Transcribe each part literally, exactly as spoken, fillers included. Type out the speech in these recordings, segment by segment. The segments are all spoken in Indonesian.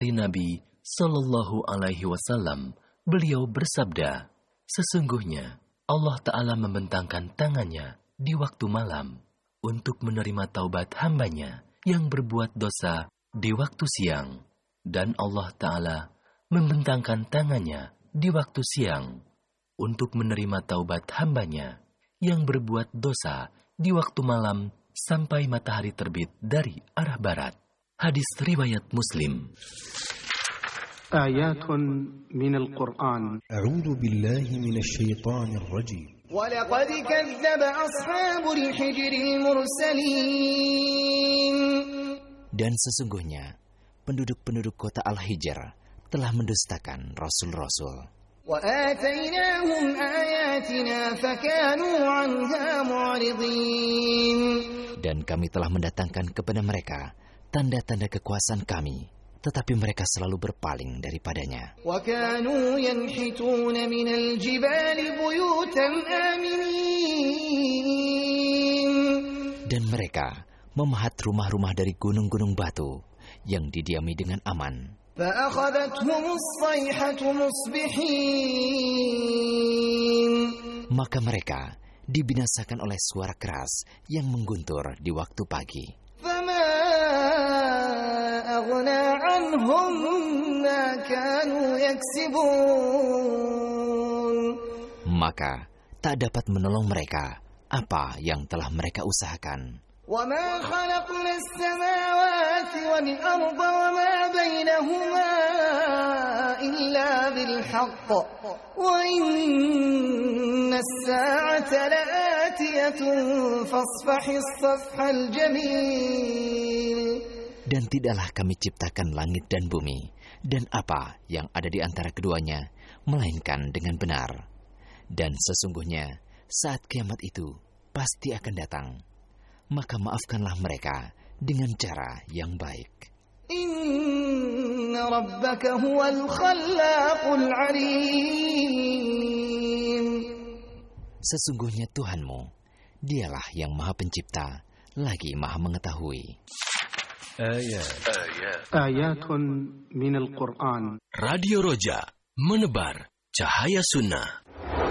dari Nabi Sallallahu Alaihi Wasallam, beliau bersabda, sesungguhnya Allah Ta'ala membentangkan tangannya di waktu malam untuk menerima taubat hambanya yang berbuat dosa di waktu siang, dan Allah Ta'ala membentangkan tangannya di waktu siang untuk menerima taubat hambanya yang berbuat dosa di waktu malam sampai matahari terbit dari arah barat. Hadis riwayat Muslim. آيات من القرآن. أعوذ بالله من الشيطان الرجيم. ولقد كذب أصحاب الحجر المرسلين. Dan sesungguhnya penduduk-penduduk kota Al-Hijr telah mendustakan rasul-rasul. وآتيناهم آياتنا فكانوا عنها معرضين. Dan kami telah mendatangkan kepada mereka tanda-tanda kekuasaan kami, tetapi mereka selalu berpaling daripadanya. وَكَانُوا يَنْحِتُونَ مِنَ الْجِبَالِ بُيُوتًا آمِنِينَ. Dan mereka memahat rumah-rumah dari gunung-gunung batu yang didiami dengan aman. فَأَخَذَتْهُمُ الصَّيْحَةُ مُصْبِحِينَ. Maka mereka dibinasakan oleh suara keras yang mengguntur di waktu pagi. فَمَا أَغْنَى عَنْهُمْ مَا كَانُوا يَكْسِبُونَ. Maka tak dapat menolong mereka apa yang telah mereka usahakan. وَمَا خَلَقْنَا السَّمَاوَاتِ وَالْأَرْضَ وَمَا بَيْنَهُمَا إِلَّا بِالْحَقِّ وَإِنَّ السَّاعَةَ لَآتِيَةٌ فَاصْفَحِ الصَّفْحَ الْجَمِيلَ. Dan tidaklah kami ciptakan langit dan bumi dan apa yang ada di antara keduanya, melainkan dengan benar. Dan sesungguhnya saat kiamat itu pasti akan datang. Maka maafkanlah mereka dengan cara yang baik. Inna rabbaka huwal khallaqul alim. Sesungguhnya Tuhanmu, dialah yang maha pencipta, lagi maha mengetahui. Ayat. Ayatun minal Qur'an. Radio Roja, menebar cahaya sunnah.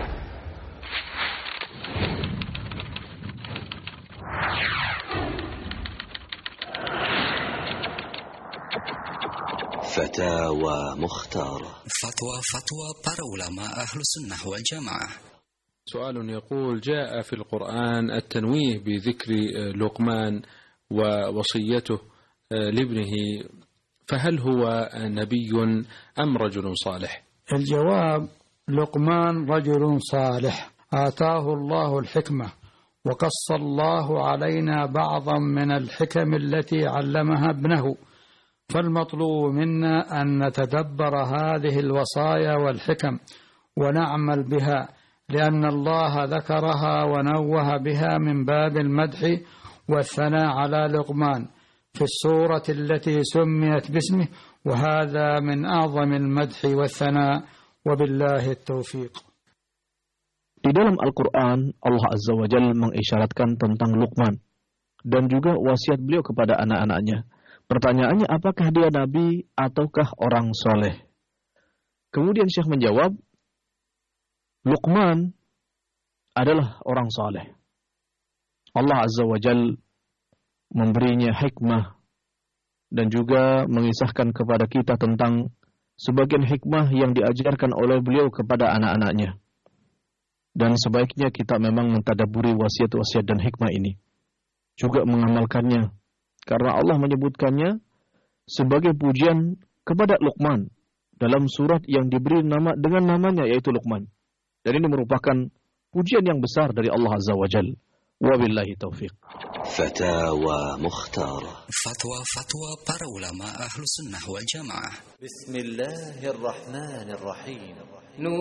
Fatawa Mukhtarah. Fatwa-fatwa para ulama ahlu sunnah wal jamaah. سؤال يقول جاء في القرآن التنويه بذكر لقمان ووصيته لابنه فهل هو نبي أم رجل صالح؟ الجواب لقمان رجل صالح آتاه الله الحكمة وقص الله علينا بعضا من الحكم التي علمها ابنه فالمطلوب منا أن نتدبر هذه الوصايا والحكم ونعمل بها لأن الله ذكرها ونوه بها من باب المدح والثناء على لقمان في السورة التي سميت باسمه وهذا من أعظم المدح والثناء وبالله التوفيق. Di dalam Al-Quran, Allah Azza wa Jalla mengisyaratkan tentang Luqman dan juga wasiat beliau kepada anak-anaknya. Pertanyaannya, apakah dia nabi ataukah orang soleh? Kemudian Syekh menjawab, Luqman adalah orang soleh. Allah Azza wa Jalla memberinya hikmah dan juga mengisahkan kepada kita tentang sebagian hikmah yang diajarkan oleh beliau kepada anak-anaknya. Dan sebaiknya kita memang mentadabburi wasiat-wasiat dan hikmah ini, juga mengamalkannya, karena Allah menyebutkannya sebagai pujian kepada Luqman dalam surat yang diberi nama dengan namanya, yaitu Luqman. Dan ini merupakan pujian yang besar dari Allah Azza wa Jalla. Wabillahi taufiq. Fatawa Mukhtarah. Fatwa-fatwa para ulama ahlu sunnah wal jamaah. Bismillahirrahmanirrahim.